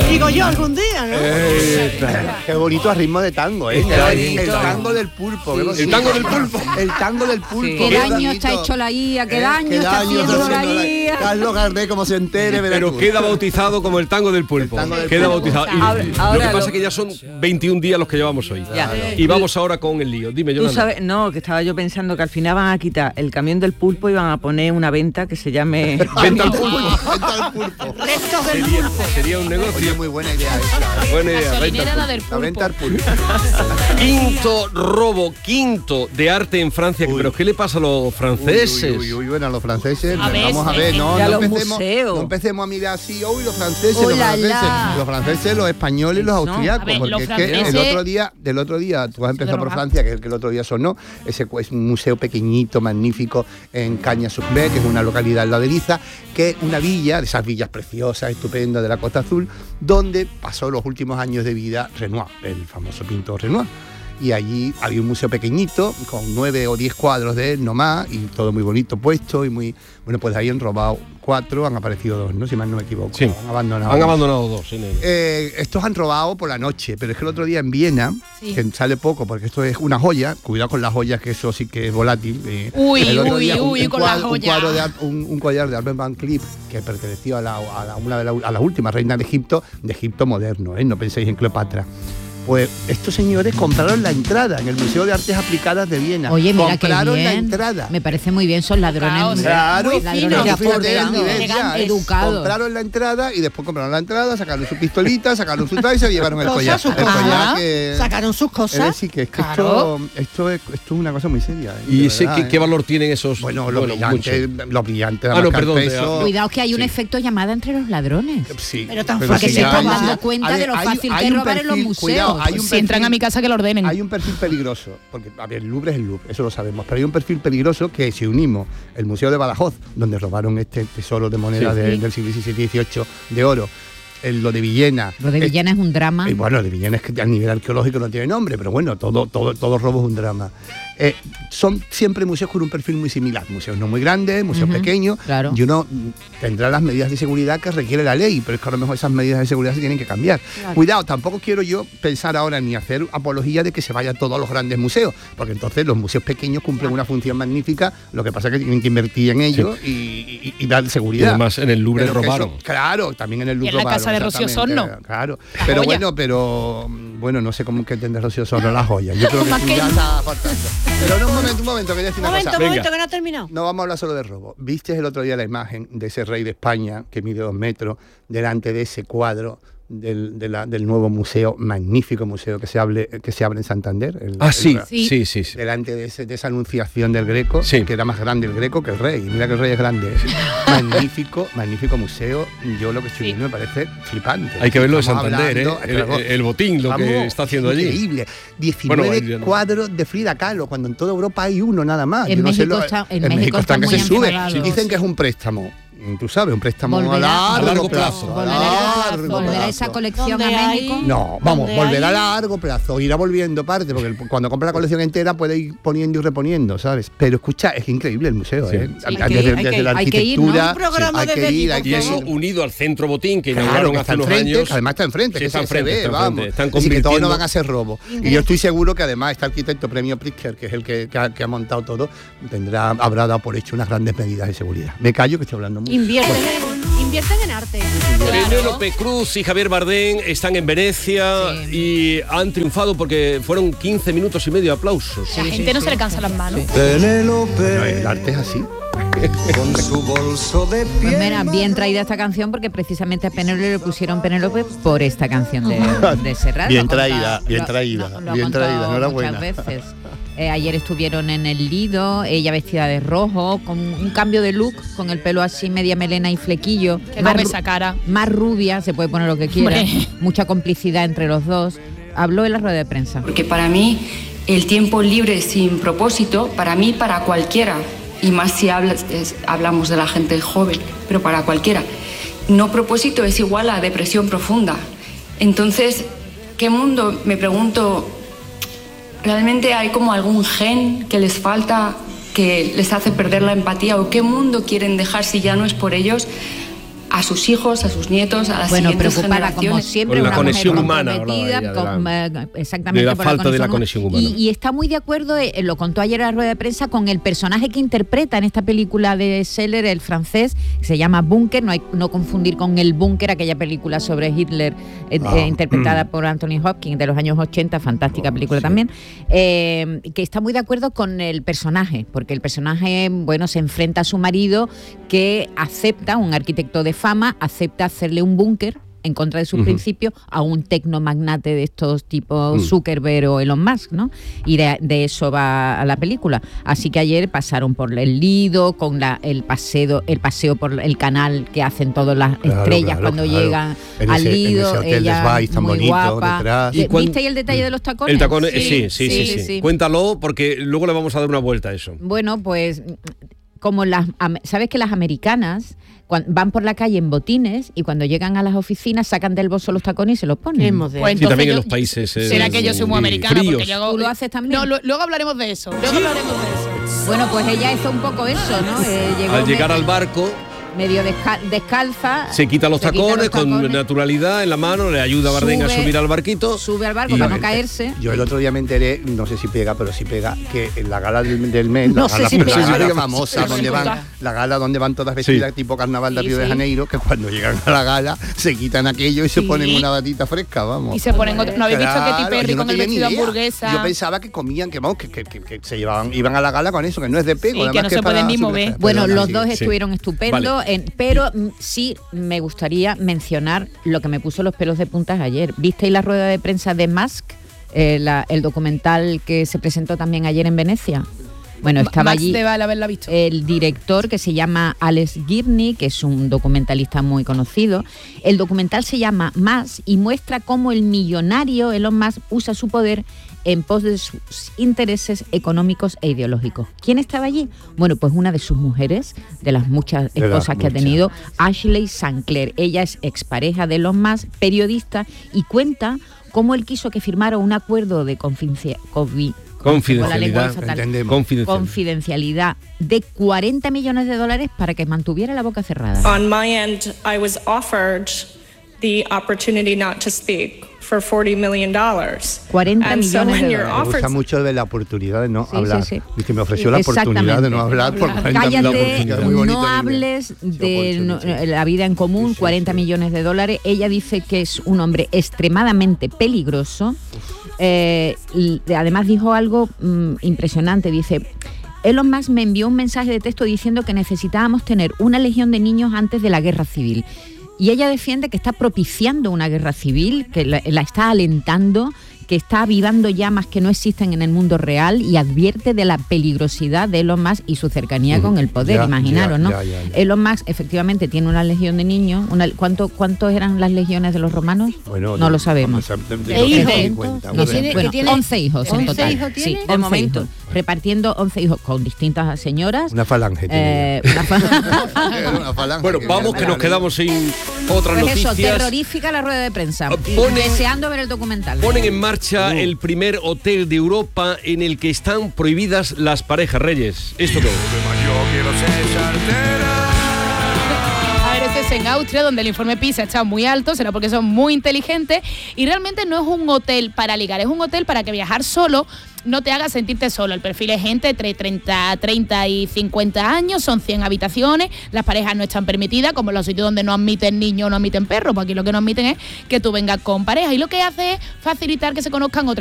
Digo yo algún día, ¿no? Qué bonito a ritmo de tango, ¿eh? El tango del pulpo. Sí, el tango del pulpo. El tango del pulpo. Sí. ¿Qué daño está hecho la IA? ¿Qué daño está haciendo la IA? Carlos Gardel, como se entere. Pero queda bautizado como el tango del pulpo. Queda bautizado. Y lo que pasa es que ya son 21 días los que llevamos hoy. Y vamos ahora con el lío. Dime, Yolanda. Tú sabes, no, que estaba yo pensando que al final van a quitar el camión del pulpo y van a poner una venta que se llame... Venta al pulpo. Venta al pulpo. Restos del pulpo. Sería un negocio. Oye, muy buena idea esta. Buena idea. La venta al pulpo. Quinto robo, quinto de arte en Francia. Pero ¿qué le pasa a los franceses? Uy, bueno, a los franceses, vamos a ver, no empecemos a mirar así, los franceses, los franceses, los españoles y los austriacos, porque es que el otro día, tú has empezado por Francia, que el otro día sonó, ese es un museo pequeñito, magnífico, en Cagnes-sur-Mer, que es una localidad al lado de Niza, que es una villa, de esas villas preciosas, estupendas de la Costa Azul, donde pasó los últimos años de vida Renoir, el famoso pintor Renoir. Y allí había un museo pequeñito con 9 o 10 cuadros de él, no más, y todo muy bonito puesto y muy... Bueno, pues ahí han robado 4, han aparecido 2, ¿no? Si mal no me equivoco. Sí. Han abandonado 2. Sí, estos han robado por la noche, pero es que el otro día en Viena, que sale poco, porque esto es una joya, cuidado con las joyas, que eso sí que es volátil. Un collar de Albert Van Cleef, que perteneció a la última reina de Egipto moderno, ¿eh? No penséis en Cleopatra. Pues estos señores compraron la entrada en el Museo de Artes Aplicadas de Viena. Oye, mira, compraron qué bien. la entrada. Me parece muy bien, son ladrones. Claro, ladrones de aporte. Educados. Compraron la entrada y después compraron la entrada, sacaron su pistolita, sacaron su tal y se llevaron el collar. Sacaron sus cosas. Sí, que es que esto es una cosa muy seria. ¿Y qué valor tienen esos? Bueno, los brillantes. Cuidado que hay un efecto llamada entre los ladrones. Sí. Pero tan porque se están dando cuenta de lo fácil que es robar en los museos. Si entran a mi casa que lo ordenen. Hay un perfil peligroso, porque a ver, el Louvre es el Louvre, eso lo sabemos, pero hay un perfil peligroso que si unimos el Museo de Badajoz, donde robaron este tesoro de monedas del siglo XVII y XVIII de oro, lo de Villena. Lo de Villena es un drama. Bueno, lo de Villena es que a nivel arqueológico no tiene nombre, pero bueno, todo robo es un drama. Son siempre museos con un perfil muy similar, museos no muy grandes, museos pequeños, y uno tendrá las medidas de seguridad que requiere la ley, pero es que a lo mejor esas medidas de seguridad se tienen que cambiar. Cuidado, tampoco quiero yo pensar ahora ni hacer apología de que se vaya todos los grandes museos, porque entonces los museos pequeños cumplen una función magnífica, lo que pasa es que tienen que invertir en ellos y dar seguridad. Y además en el Louvre robaron. Claro, también en el Louvre robaron. En la casa de Rocío Sorno. Claro, pero bueno, no sé cómo que entiende Rocío Sorno la joya. Yo creo que tú ya estás faltando. Pero no, un momento, que ya un momento, que no ha terminado. No vamos a hablar solo de robo. ¿Viste el otro día la imagen de ese rey de España que mide 2 metros delante de ese cuadro del nuevo museo, magnífico museo que se abre en Santander? Sí. Delante de esa anunciación del Greco, que era más grande el Greco que el rey. Mira que el rey es grande. magnífico museo. Yo lo que estoy viendo me parece flipante. Hay que verlo de Santander, el botín, lo que está haciendo allí. Increíble. 19 cuadros de Frida Kahlo, cuando en toda Europa hay uno nada más. En México está que muy se sube. encargado. Dicen que es un préstamo. Tú sabes, un préstamo a largo plazo. ¿Volverá esa colección a México? No, volverá a largo plazo, irá volviendo parte, porque cuando compra la colección entera puede ir poniendo y reponiendo, ¿sabes? Pero escucha, es increíble el museo, desde la arquitectura. Hay que ir, y eso unido al centro botín que inauguraron hace unos años. Que además está enfrente, que está se ve, vamos. Así que todos no van a ser robos. Y yo estoy seguro que además este arquitecto premio Pritzker, que es el que ha montado todo, habrá dado por hecho unas grandes medidas de seguridad. Me callo que estoy hablando mucho. Invierten en arte. Penélope Cruz y Javier Bardem están en Venecia y han triunfado porque fueron 15 minutos y medio de aplausos. La gente no se le cansa las manos. El arte es así. Con su bolso de piel. Pues mira, bien traída esta canción porque precisamente a Penélope le pusieron Penélope por esta canción de Serrat. Bien traída, enhorabuena. Muchas veces. Ayer estuvieron en el Lido, ella vestida de rojo, con un cambio de look, con el pelo así, media melena y flequillo. Que con esa cara. Más rubia, se puede poner lo que quiera. Mucha complicidad entre los dos. Habló en la rueda de prensa. Porque para mí, el tiempo libre sin propósito, para mí, para cualquiera, y más si hablamos de la gente joven, pero para cualquiera, no propósito es igual a depresión profunda. Entonces, ¿qué mundo, me pregunto, realmente hay como algún gen que les falta, que les hace perder la empatía? ¿O qué mundo quieren dejar si ya no es por ellos? a sus hijos, a sus nietos, a las siguientes generaciones. Como siempre, con la una conexión mujer humana, exactamente, de la falta de la conexión humana. Y está muy de acuerdo, lo contó ayer en la rueda de prensa, con el personaje que interpreta en esta película de Seller, el francés, que se llama Bunker, no confundir con El Búnker, aquella película sobre Hitler interpretada por Anthony Hopkins de los años 80, fantástica película también, que está muy de acuerdo con el personaje, porque el personaje, bueno, se enfrenta a su marido, que acepta, un arquitecto de fama, acepta hacerle un búnker en contra de sus principios a un tecnomagnate de estos tipos Zuckerberg o Elon Musk, ¿no? Y de eso va a la película. Así que ayer pasaron por el Lido, con el paseo por el canal que hacen todas las estrellas cuando llegan al Lido. Ella tan muy bonito, guapa. ¿Viste el detalle de los tacones? El tacón, sí. Cuéntalo, porque luego le vamos a dar una vuelta a eso. Bueno, pues como sabes que las americanas van por la calle en botines y cuando llegan a las oficinas sacan del bolso los tacones y se los ponen. Pues sí, también en los países será que yo soy muy americana porque yo ¿Tú lo haces también? No, luego hablaremos de eso. Bueno, pues ella hizo un poco eso, ¿no? Al llegar al barco, medio descalza, se quita los tacones con naturalidad en la mano, le ayuda a Bardem a subir al barquito. Sube al barco para no caerse. Yo el otro día me enteré, no sé si pega, pero sí pega, que en la gala del mes, no sé si pega. la gala famosa, la gala donde van todas vestidas tipo carnaval de Río de Janeiro, que cuando llegan a la gala se quitan aquello y se ponen una batita fresca, vamos. Y se ponen otro. ¿No habéis visto a Katy Perry con el vestido hamburguesa? Yo pensaba que comían, que se iban a la gala con eso, que no es de pego. Sí, que no se pueden ni mover. Bueno, los dos estuvieron estupendos, pero sí me gustaría mencionar lo que me puso los pelos de puntas ayer. ¿Visteis la rueda de prensa de Musk? El documental que se presentó también ayer en Venecia. Bueno, estaba allí haberla visto. El director, que se llama Alex Gibney, que es un documentalista muy conocido. El documental se llama Musk y muestra cómo el millonario Elon Musk usa su poder en pos de sus intereses económicos e ideológicos. ¿Quién estaba allí? Bueno, pues una de sus mujeres, de las muchas esposas que ha tenido, Ashley Sinclair. Ella es expareja de Elon Musk, periodista, y cuenta cómo él quiso que firmara un acuerdo de confidencialidad de $40 millones para que mantuviera la boca cerrada. On my end, I was offered the opportunity not to speak for $40 million. 40 millones de dólares. Me gusta mucho de la oportunidad de no hablar. Y que me ofreció la oportunidad de no hablar por 40 Cállate, no hables de la vida en común, 40 millones de dólares. Ella dice que es un hombre extremadamente peligroso. Además dijo algo impresionante, dice: Elon Musk me envió un mensaje de texto diciendo que necesitábamos tener una legión de niños antes de la guerra civil. Y ella defiende que está propiciando una guerra civil, que la está alentando, que está avivando llamas que no existen en el mundo real, y advierte de la peligrosidad de Elon Musk y su cercanía con el poder, imaginaros, ¿no? Elon Musk efectivamente tiene una legión de niños. ¿Cuántos eran las legiones de los romanos? Bueno, no lo sabemos. 11 hijos en total. 11 hijos tiene. Sí, de momento. Repartiendo 11 hijos con distintas señoras. Una falange. Una falange. Bueno, vamos, que nos quedamos sin otras noticias. Eso, terrorífica la rueda de prensa. Deseando ver el documental. Ponen en marcha el primer hotel de Europa en el que están prohibidas las parejas. Reyes, ¿esto qué es? A ver, este es en Austria, donde el informe PISA está muy alto, será porque son muy inteligentes, y realmente no es un hotel para ligar, es un hotel para que viajar solo no te haga sentirte solo. El perfil es gente entre 30 y 50 años, son 100 habitaciones, las parejas no están permitidas, como en los sitios donde no admiten niños o no admiten perros, pues aquí lo que no admiten es que tú vengas con pareja, y lo que hace es facilitar que se conozcan otras